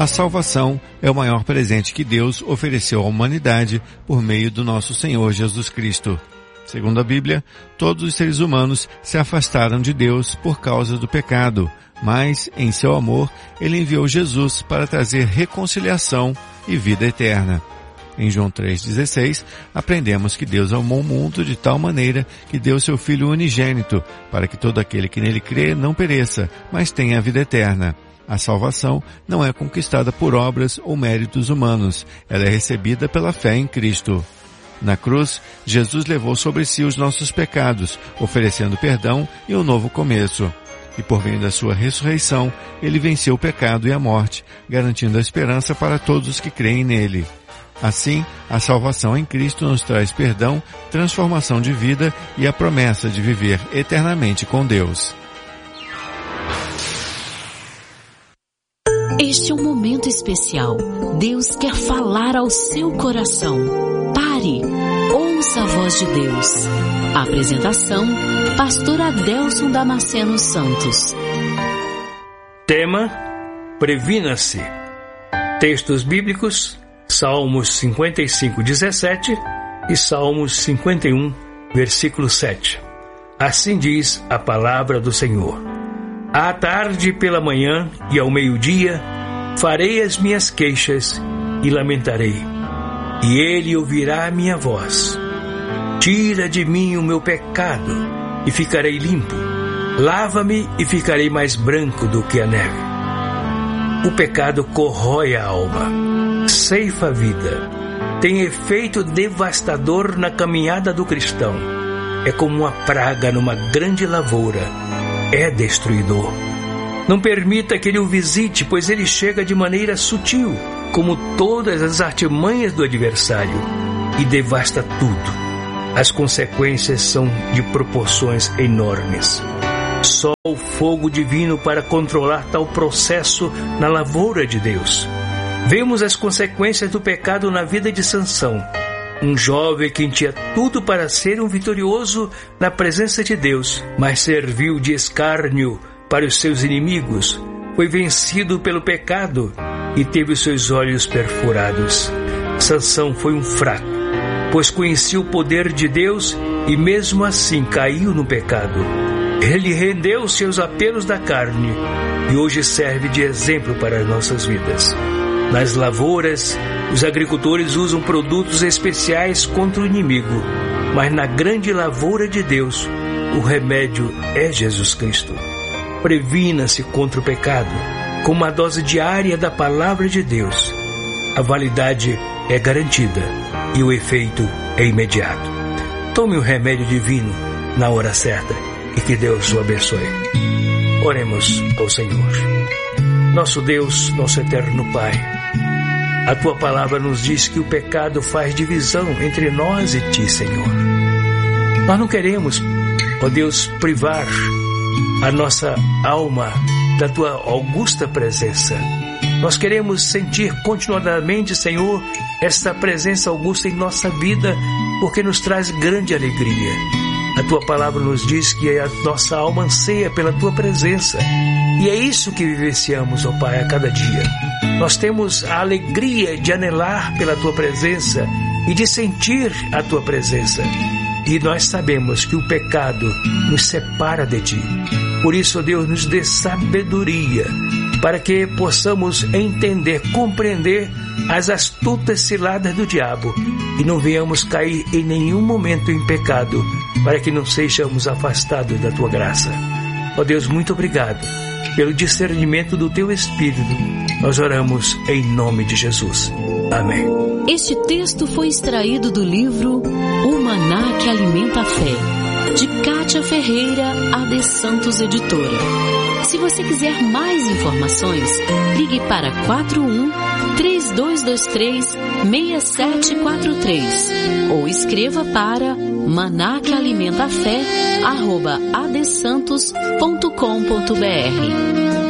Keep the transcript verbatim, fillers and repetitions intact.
A salvação é o maior presente que Deus ofereceu à humanidade por meio do nosso Senhor Jesus Cristo. Segundo a Bíblia, todos os seres humanos se afastaram de Deus por causa do pecado, mas, em seu amor, Ele enviou Jesus para trazer reconciliação e vida eterna. Em João três dezesseis, aprendemos que Deus amou o mundo de tal maneira que deu seu Filho unigênito, para que todo aquele que nele crê não pereça, mas tenha a vida eterna. A salvação não é conquistada por obras ou méritos humanos, ela é recebida pela fé em Cristo. Na cruz, Jesus levou sobre si os nossos pecados, oferecendo perdão e um novo começo. E por meio da sua ressurreição, Ele venceu o pecado e a morte, garantindo a esperança para todos os que creem nele. Assim, a salvação em Cristo nos traz perdão, transformação de vida e a promessa de viver eternamente com Deus. Este é um momento especial. Deus quer falar ao seu coração. Pare, ouça a voz de Deus. A apresentação, Pastor Adelson Damasceno Santos. Tema: Previna-se. Textos bíblicos: Salmos cinquenta e cinco, dezessete e Salmos cinquenta e um, versículo sete. Assim diz a palavra do Senhor: À tarde pela manhã e ao meio-dia farei as minhas queixas e lamentarei, e Ele ouvirá a minha voz. Tira de mim o meu pecado e ficarei limpo. Lava-me e ficarei mais branco do que a neve. O pecado corrói a alma, ceifa a vida, tem efeito devastador na caminhada do cristão. É como uma praga numa grande lavoura, é destruidor. Não permita que ele o visite, pois ele chega de maneira sutil, como todas as artimanhas do adversário, e devasta tudo. As consequências são de proporções enormes. Só o fogo divino para controlar tal processo na lavoura de Deus. Vemos as consequências do pecado na vida de Sansão, um jovem que tinha tudo para ser um vitorioso na presença de Deus, mas serviu de escárnio para os seus inimigos, foi vencido pelo pecado e teve os seus olhos perfurados. Sansão foi um fraco, pois conhecia o poder de Deus e mesmo assim caiu no pecado. Ele rendeu-se aos apelos da carne e hoje serve de exemplo para as nossas vidas. Nas lavouras, os agricultores usam produtos especiais contra o inimigo, mas na grande lavoura de Deus, o remédio é Jesus Cristo. Previna-se contra o pecado com uma dose diária da palavra de Deus. A validade é garantida e o efeito é imediato. Tome o remédio divino na hora certa e que Deus o abençoe. Oremos ao Senhor. Nosso Deus, nosso eterno Pai, a Tua palavra nos diz que o pecado faz divisão entre nós e Ti, Senhor. Nós não queremos, ó Deus, privar a nossa alma da Tua augusta presença. Nós queremos sentir continuadamente, Senhor, esta presença augusta em nossa vida, porque nos traz grande alegria. A Tua palavra nos diz que a nossa alma anseia pela Tua presença. E é isso que vivenciamos, ó Pai, a cada dia. Nós temos a alegria de anelar pela Tua presença e de sentir a Tua presença. E nós sabemos que o pecado nos separa de Ti. Por isso, ó Deus, nos dê sabedoria para que possamos entender, compreender as astutas ciladas do diabo e não venhamos cair em nenhum momento em pecado, para que não sejamos afastados da Tua graça. Ó Deus, muito obrigado pelo discernimento do Teu Espírito. Nós oramos em nome de Jesus. Amém. Este texto foi extraído do livro O Maná que Alimenta a Fé, de Cátia Ferreira, A D Santos Editora. Se você quiser mais informações, ligue para quatro um, três dois dois três, seis sete quatro três ou escreva para maná que alimenta a fé arroba a d santos ponto com ponto b r.